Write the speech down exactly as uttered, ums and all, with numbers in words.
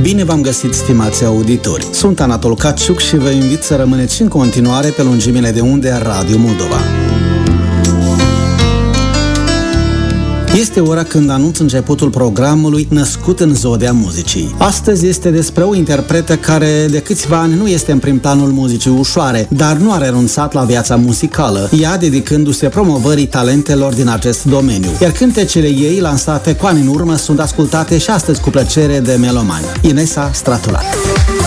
Bine v-am găsit, stimați auditori! Sunt Anatol Caciuc și vă invit să rămâneți în continuare pe lungimile de unde a Radio Moldova. Este ora când anunț începutul programului Născut în zodia muzicii. Astăzi este despre o interpretă care de câțiva ani nu este în prim planul muzicii ușoare, dar nu a renunțat la viața muzicală, ea dedicându-se promovării talentelor din acest domeniu. Iar cântecele ei, lansate cu ani în urmă, sunt ascultate și astăzi cu plăcere de melomani. Inesa Stratulat.